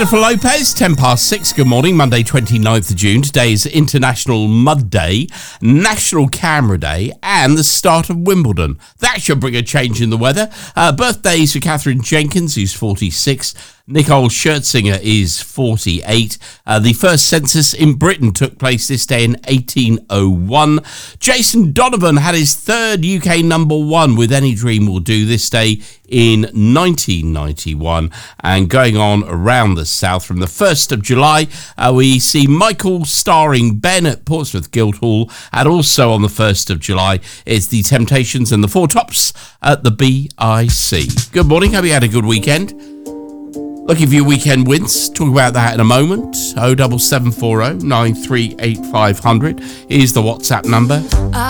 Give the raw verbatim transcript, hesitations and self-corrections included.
For Lopez, ten past six. Good morning, Monday twenty-ninth of June. Today is International Mud Day, National Camera Day, and the start of Wimbledon. That should bring a change in the weather. Uh, birthdays for Catherine Jenkins, who's forty-six. Nicole Scherzinger is forty-eight. Uh, the first census in Britain took place this day in eighteen oh one. Jason Donovan had his third U K number one with Any Dream Will Do this day in nineteen ninety-one. And going on around the south from the first of July, uh, we see Michael starring Ben at Portsmouth Guildhall. And also on the first of July is the Temptations and the Four Tops at the B I C. Good morning. Hope you had a good weekend. Looking for your weekend wins. Talk about that in a moment. oh seven seven four oh nine three eight five hundred is the WhatsApp number.